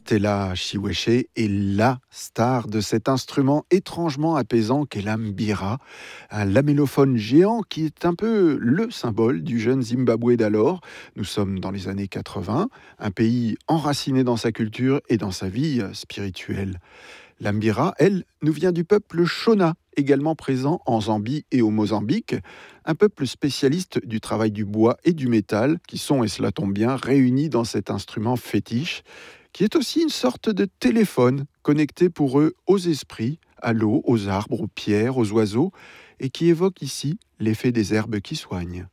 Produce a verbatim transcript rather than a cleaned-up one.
Stella Chiweche est la star de cet instrument étrangement apaisant qu'est la mbira, un lamellophone géant qui est un peu le symbole du jeune Zimbabwe d'alors. Nous sommes dans les années quatre-vingts, un pays enraciné dans sa culture et dans sa vie euh, spirituelle. La mbira, elle, nous vient du peuple Shona, également présent en Zambie et au Mozambique, un peuple spécialiste du travail du bois et du métal, qui sont, et cela tombe bien, réunis dans cet instrument fétiche, qui est aussi une sorte de téléphone connecté pour eux aux esprits, à l'eau, aux arbres, aux pierres, aux oiseaux, et qui évoque ici l'effet des herbes qui soignent.